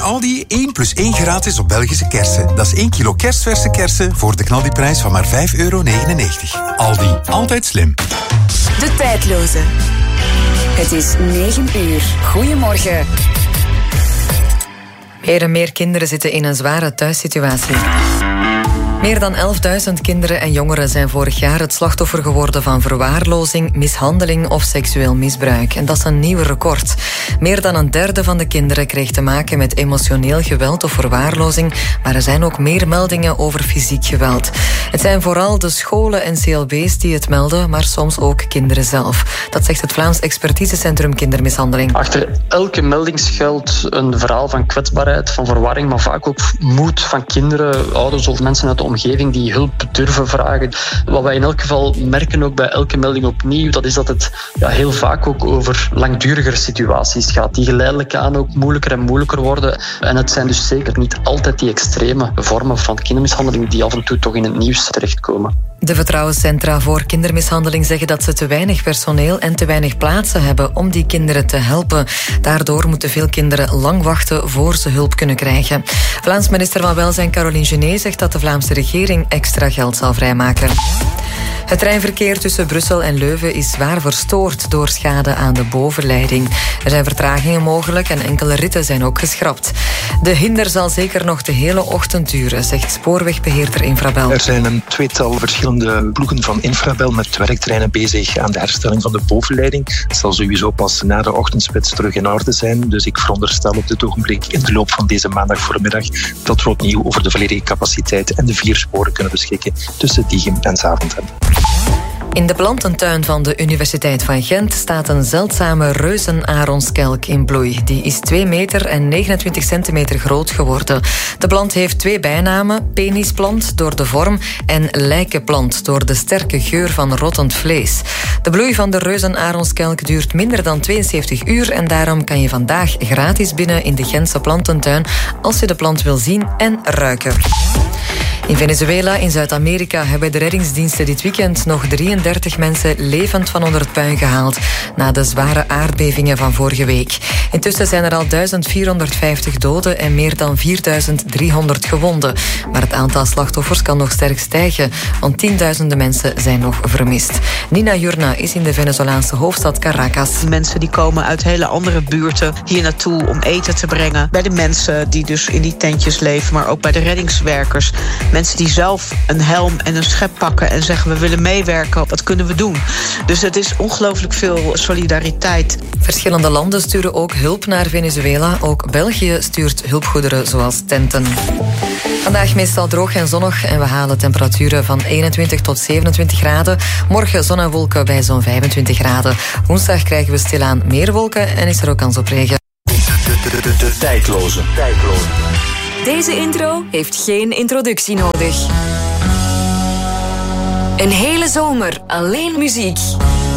Aldi 1 + 1 gratis op Belgische kersen. Dat is 1 kilo kerstverse kersen voor de knaldiprijs van maar €5,99. Aldi, altijd slim. De tijdloze. Het is 9 uur. Goedemorgen. Meer en meer kinderen zitten in een zware thuissituatie. Meer dan 11.000 kinderen en jongeren zijn vorig jaar het slachtoffer geworden van verwaarlozing, mishandeling of seksueel misbruik. En dat is een nieuw record. Meer dan een derde van de kinderen kreeg te maken met emotioneel geweld of verwaarlozing, maar er zijn ook meer meldingen over fysiek geweld. Het zijn vooral de scholen en CLB's die het melden, maar soms ook kinderen zelf. Dat zegt het Vlaams Expertisecentrum Kindermishandeling. Achter elke melding schuilt een verhaal van kwetsbaarheid, van verwarring, maar vaak ook moed van kinderen, ouders of mensen uit de omgeving die hulp durven vragen. Wat wij in elk geval merken ook bij elke melding opnieuw, dat is dat het heel vaak ook over langdurigere situaties gaat, die geleidelijk aan ook moeilijker en moeilijker worden. En het zijn dus zeker niet altijd die extreme vormen van kindermishandeling die af en toe toch in het nieuws terechtkomen. De vertrouwenscentra voor kindermishandeling zeggen dat ze te weinig personeel en te weinig plaatsen hebben om die kinderen te helpen. Daardoor moeten veel kinderen lang wachten voor ze hulp kunnen krijgen. Vlaams minister van Welzijn Caroline Genet zegt dat de Vlaamse regering extra geld zal vrijmaken. Het treinverkeer tussen Brussel en Leuven is zwaar verstoord door schade aan de bovenleiding. Er zijn vertragingen mogelijk en enkele ritten zijn ook geschrapt. De hinder zal zeker nog de hele ochtend duren, zegt spoorwegbeheerder Infrabel. Er zijn een tweetal verschillende ploegen van Infrabel met werktreinen bezig aan de herstelling van de bovenleiding. Het zal sowieso pas na de ochtendspits terug in orde zijn. Dus ik veronderstel op dit ogenblik in de loop van deze maandag voormiddag dat we opnieuw over de volledige capaciteit en de 4 sporen kunnen beschikken tussen Diegem en Zaventem. In de plantentuin van de Universiteit van Gent staat een zeldzame reuzenaronskelk in bloei. Die is 2 meter en 29 centimeter groot geworden. De plant heeft 2 bijnamen: penisplant door de vorm en lijkenplant door de sterke geur van rottend vlees. De bloei van de reuzenaronskelk duurt minder dan 72 uur en daarom kan je vandaag gratis binnen in de Gentse plantentuin als je de plant wil zien en ruiken. In Venezuela, in Zuid-Amerika, hebben de reddingsdiensten dit weekend nog 33 mensen levend van onder het puin gehaald na de zware aardbevingen van vorige week. Intussen zijn er al 1450 doden en meer dan 4300 gewonden. Maar het aantal slachtoffers kan nog sterk stijgen, want tienduizenden mensen zijn nog vermist. Nina Jurna is in de Venezolaanse hoofdstad Caracas. Mensen die komen uit hele andere buurten hier naartoe om eten te brengen. Bij de mensen die dus in die tentjes leven, maar ook bij de reddingswerkers. Mensen die zelf een helm en een schep pakken en zeggen we willen meewerken, wat kunnen we doen? Dus het is ongelooflijk veel solidariteit. Verschillende landen sturen ook hulp naar Venezuela. Ook België stuurt hulpgoederen zoals tenten. Vandaag meestal droog en zonnig en we halen temperaturen van 21 tot 27 graden. Morgen zon en wolken bij zo'n 25 graden. Woensdag krijgen we stilaan meer wolken en is er ook kans op regen. De tijdloze. Deze intro heeft geen introductie nodig. Een hele zomer alleen muziek.